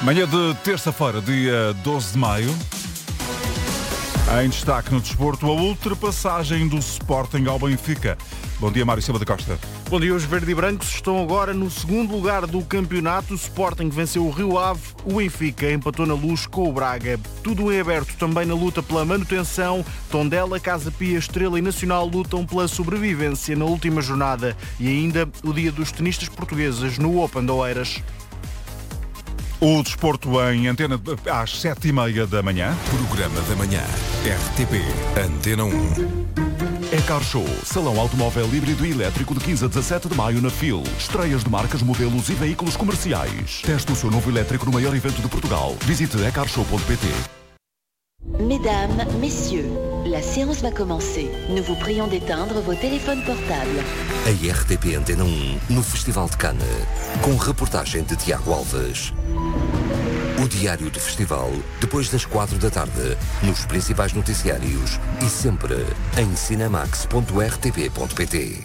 Manhã de terça-feira, dia 12 de maio. Em destaque no desporto, a ultrapassagem do Sporting ao Benfica. Bom dia, Mário Silva da Costa. Bom dia, os verde e brancos estão agora no segundo lugar do campeonato. O Sporting venceu o Rio Ave, o Benfica empatou na Luz com o Braga. Tudo em aberto também na luta pela manutenção. Tondela, Casa Pia, Estrela e Nacional lutam pela sobrevivência na última jornada. E ainda o dia dos tenistas portugueses no Open de Oeiras. O desporto em antena às 7h30 da manhã. Programa da manhã. RTP Antena 1. Car Show, salão automóvel híbrido e elétrico de 15 a 17 de maio na FIL. Estreias de marcas, modelos e veículos comerciais. Teste o seu novo elétrico no maior evento de Portugal. Visite ecarshow.pt. Mesdames, messieurs, la séance va commencer. Nous vous prions d'éteindre vos téléphones portables. A RTP Antena 1 no Festival de Cannes, com reportagem de Tiago Alves. O diário do festival, depois das 4 da tarde, nos principais noticiários e sempre em cinemax.rtp.pt.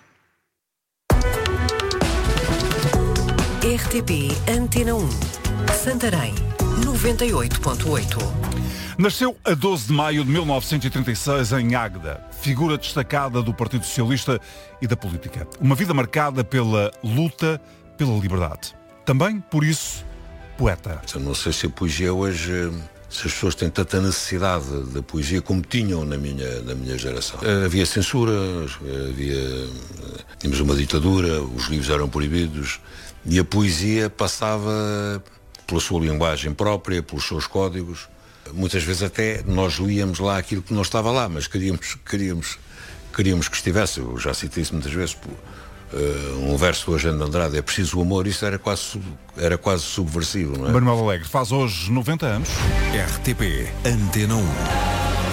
RTP Antena 1, Santarém, 98.8. Nasceu a 12 de maio de 1936 em Águeda, figura destacada do Partido Socialista e da política. Uma vida marcada pela luta pela liberdade. Também, por isso, poeta. Eu não sei se a poesia hoje, se as pessoas têm tanta necessidade da poesia como tinham na minha geração. Havia censura, tínhamos uma ditadura, os livros eram proibidos e a poesia passava pela sua linguagem própria, pelos seus códigos. Muitas vezes até nós líamos lá aquilo que não estava lá, mas queríamos que estivesse. Eu já citei isso muitas vezes. Um verso do Eugênio de Andrade, é preciso o amor, isso era quase subversivo, não é? Manuel Alegre faz hoje 90 anos. RTP Antena 1.